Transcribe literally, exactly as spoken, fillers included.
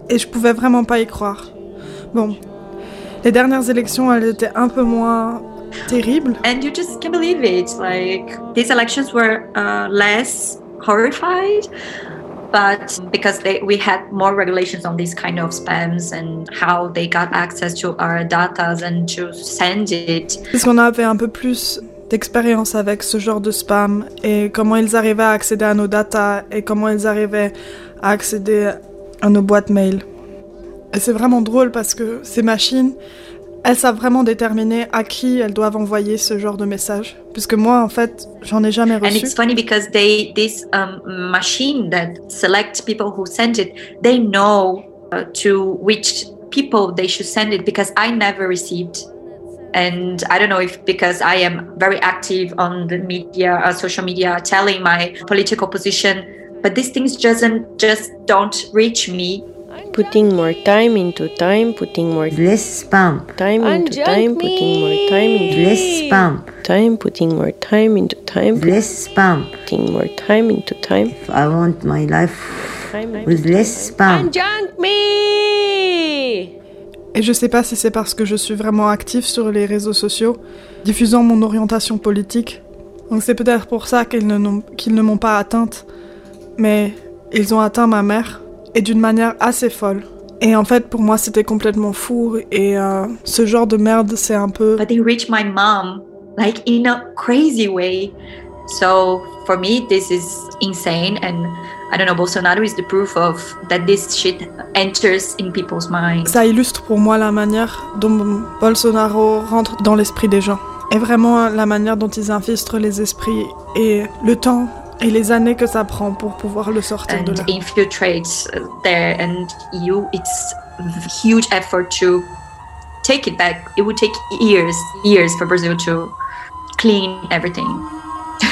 et je pouvais vraiment pas y croire. Bon, les dernières élections, elles étaient un peu moins terribles. And you just can't believe it. Like, these elections were uh, less horrified, but because they, we had more regulations on these kind of spams and how they got access to our data and to send it. Parce qu'on avait un peu plus d'expérience avec ce genre de spam et comment ils arrivaient à accéder à nos datas et comment ils arrivaient à accéder à nos boîtes mail. Et c'est vraiment drôle parce que ces machines, elles savent vraiment déterminer à qui elles doivent envoyer ce genre de message. Puisque moi, en fait, j'en ai jamais reçu. And it's funny because they, this um, machine that selects people who send it, they know uh, to which people they should send it, because I never received. And I don't know if because I am very active on the media, uh, social media, telling my political position, but these things just just don't reach me. Putting more time into time, putting more less spam. Time into time, me. putting more time into less spam. Time, putting more time into time. Less spam. Putting more time into time. I want my life with less spam. Unjunk me! Et je sais pas si c'est parce que je suis vraiment active sur les réseaux sociaux, diffusant mon orientation politique. Donc c'est peut-être pour ça qu'ils ne, qu'ils ne m'ont pas atteinte. Mais ils ont atteint ma mère, et d'une manière assez folle. Et en fait, pour moi, c'était complètement fou, et euh, ce genre de merde, c'est un peu... But they reached my mom, like, in a crazy way. So, for me, this is insane, and I don't know, Bolsonaro is the proof of that this shit enters in people's minds. Ça illustre pour moi la manière dont Bolsonaro rentre dans l'esprit des gens. Et vraiment la manière dont ils infiltrent les esprits, et le temps et les années que ça prend pour pouvoir le sortir and de là. Infiltrates there, and you, it's huge effort to take it back. It would take years, years for Brazil to clean everything.